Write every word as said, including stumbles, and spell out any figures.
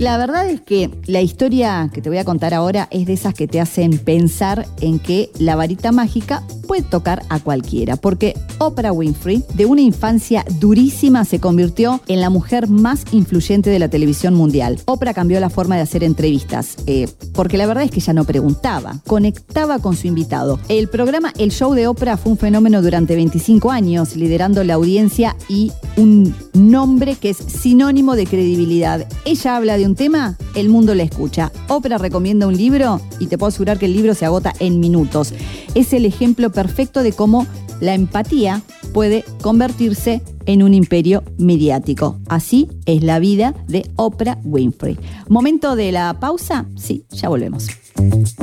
La verdad es que la historia que te voy a contar ahora es de esas que te hacen pensar en que la varita mágica puede tocar a cualquiera, porque Oprah Winfrey, de una infancia durísima, se convirtió en la mujer más influyente de la televisión mundial. Oprah cambió la forma de hacer entrevistas, eh, porque la verdad es que ella no preguntaba, conectaba con su invitado. El programa El Show de Oprah fue un fenómeno durante veinticinco años, liderando la audiencia y un nombre que es sinónimo de credibilidad. Ella habla de un tema, el mundo la escucha. Oprah recomienda un libro y te puedo asegurar que el libro se agota en minutos. Es el ejemplo perfecto de cómo la empatía puede convertirse en un imperio mediático. Así es la vida de Oprah Winfrey. ¿Momento de la pausa? Sí, ya volvemos.